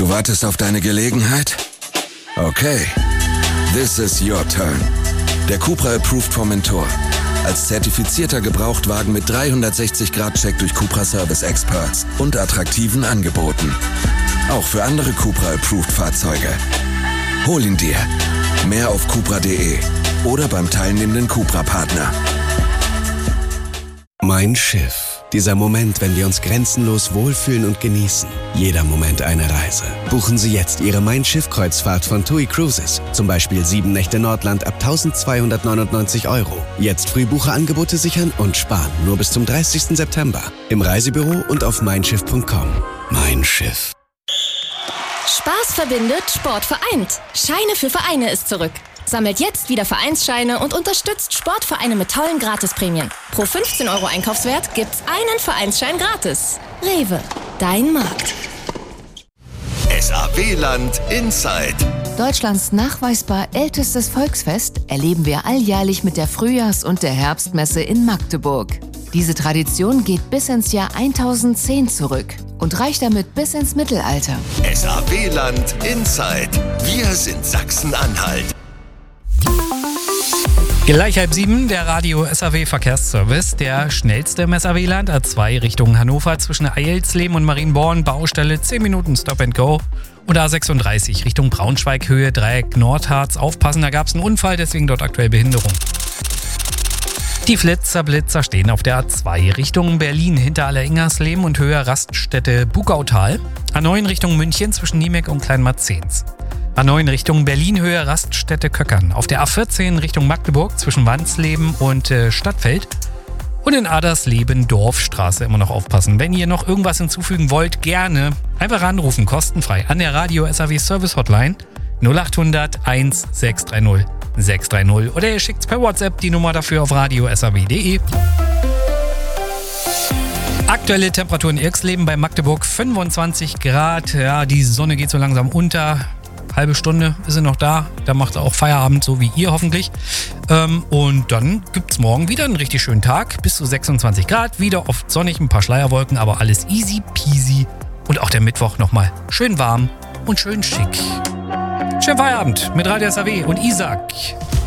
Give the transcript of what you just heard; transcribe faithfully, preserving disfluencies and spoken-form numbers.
Du wartest auf deine Gelegenheit? Okay, this is your turn. Der Cupra Approved Formentor. Als zertifizierter Gebrauchtwagen mit dreihundertsechzig Grad Check durch Cupra Service Experts und attraktiven Angeboten. Auch für andere Cupra Approved Fahrzeuge. Hol ihn dir. Mehr auf cupra punkt de oder beim teilnehmenden Cupra-Partner. Mein Schiff. Dieser Moment, wenn wir uns grenzenlos wohlfühlen und genießen. Jeder Moment eine Reise. Buchen Sie jetzt Ihre Mein Schiff-Kreuzfahrt von TUI Cruises. Zum Beispiel sieben Nächte Nordland ab eintausendzweihundertneunundneunzig Euro. Jetzt Frühbucherangebote sichern und sparen. Nur bis zum dreißigsten September. Im Reisebüro und auf mein schiff punkt com. Mein Schiff. Spaß verbindet, Sport vereint. Scheine für Vereine ist zurück. Sammelt jetzt wieder Vereinsscheine und unterstützt Sportvereine mit tollen Gratisprämien. Pro fünfzehn Euro Einkaufswert gibt's einen Vereinsschein gratis. Rewe, dein Markt. S A W-Land Inside. Deutschlands nachweisbar ältestes Volksfest erleben wir alljährlich mit der Frühjahrs- und der Herbstmesse in Magdeburg. Diese Tradition geht bis ins Jahr tausendzehn zurück und reicht damit bis ins Mittelalter. S A W-Land Inside. Wir sind Sachsen-Anhalt. Gleich halb sieben, der Radio S A W Verkehrsservice, der schnellste im S A W-Land, A zwei Richtung Hannover zwischen Eilsleben und Marienborn, Baustelle zehn Minuten Stop and Go. Und A sechsunddreißig Richtung Braunschweig, Höhe Dreieck Nordharz. Aufpassen, da gab es einen Unfall, deswegen dort aktuell Behinderung. Die Flitzer-Blitzer stehen auf der A zwei Richtung Berlin hinter Alleringersleben und Höhe Raststätte Bugautal. A neun Richtung München zwischen Niemek und Kleinmarzens. A neun Richtung Berlin, Höhe Raststätte Köckern. Auf der A vierzehn Richtung Magdeburg zwischen Wandsleben und äh, Stadtfeld. Und in Adersleben Dorfstraße immer noch aufpassen. Wenn ihr noch irgendwas hinzufügen wollt, gerne einfach anrufen, kostenfrei an der Radio S A W Service Hotline null acht hundert eins sechs drei null sechs drei null oder ihr schickt's per WhatsApp die Nummer dafür auf radio s a w punkt de. Aktuelle Temperatur in Irxleben bei Magdeburg fünfundzwanzig Grad. Ja, die Sonne geht so langsam unter. Halbe Stunde ist sie noch da. Da macht sie auch Feierabend, so wie ihr hoffentlich. Ähm, und dann gibt's morgen wieder einen richtig schönen Tag. Bis zu sechsundzwanzig Grad. Wieder oft sonnig, ein paar Schleierwolken, aber alles easy peasy. Und auch der Mittwoch nochmal schön warm und schön schick. Schönen Feierabend mit Radio S A W und Isaac.